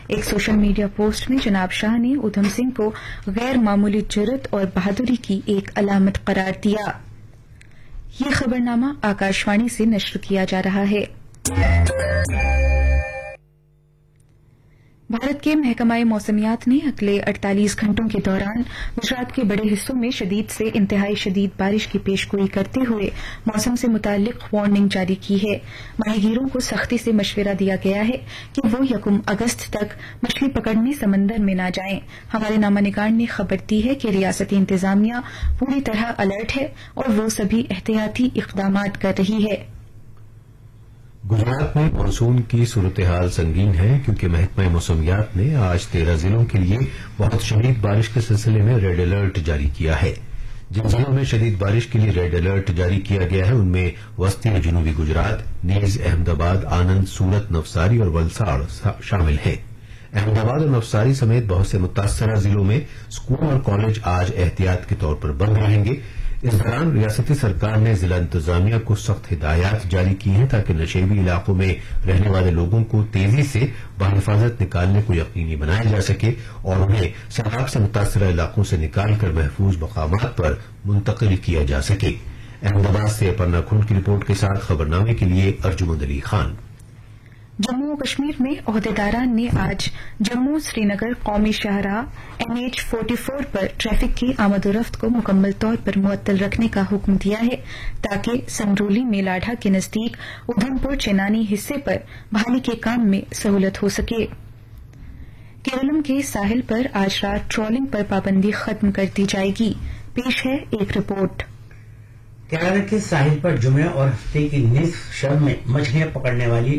एक social media post में जनाब शाह ने उधम सिंह को गैर मामूली जुर्रत और बहादुरी की एक अलामत करार दिया। ये खबरनामा आकाशवाणी से नश्र किया जा रहा है। भारत के महकमा मौसमियात ने अगले 48 घंटों के दौरान गुजरात के बड़े हिस्सों में शदीद से इंतहाई शदीद बारिश की पेशगोई करते हुए मौसम से मुताल्लिक वार्निंग जारी की है। माहीगीरों को सख्ती से मशवरा दिया गया है कि वो 1 अगस्त तक मछली पकड़ने समंदर में न जाएं। हमारे नामानिगार ने खबर दी है कि रियासती इंतजामिया पूरी तरह अलर्ट है और वो सभी एहतियाती इकदामात कर रही है। गुजरात में मानसून की सूरत हाल संगीन है क्योंकि महकमा मौसमियात ने आज 13 जिलों के लिए बहुत शदीद बारिश के सिलसिले में रेड अलर्ट जारी किया है। जिन जिलों में शदीद बारिश के लिए रेड अलर्ट जारी किया गया है उनमें वस्ती और जनूबी गुजरात, नीज, अहमदाबाद, आनंद, सूरत, नवसारी और वलसाड़ शामिल हैं। अहमदाबाद और नवसारी समेत बहुत से मुतासरा जिलों में स्कूल और कॉलेज आज एहतियात के तौर पर बंद रहेंगे। इस दौरान रियासती सरकार ने जिला इंतजामिया को सख्त हिदायत जारी की हैं ताकि नशेबी इलाकों में रहने वाले लोगों को तेजी से बाहिफाजत निकालने को यकीनी बनाया जा सके और उन्हें सैलाब से मुतासरा इलाकों से निकालकर महफूज मकामात पर मुंतकिल किया जा सके। अहमदाबाद से अपर्णा खुंड की रिपोर्ट के साथ खबरनामे के लिए अर्जुमंद अली खान। जम्मू और कश्मीर में ओहदेदारान ने आज जम्मू श्रीनगर कौमी शाहराह NH-44 पर ट्रैफिक की आमदोरफ्त को मुकम्मल तौर पर मुअत्तल रखने का हुक्म दिया है ताकि संगरूली मेलाढ़ा के नजदीक उधमपुर चेनानी हिस्से पर बहाली के काम में सहूलत हो सके। केरलम के साहिल पर आज रात ट्रॉलिंग पर पाबंदी खत्म कर दी जाएगी। पेश है एक रिपोर्ट। केरल के साहिल पर जुमे और हफ्ते की निसफ शब में मछलियां पकड़ने वाली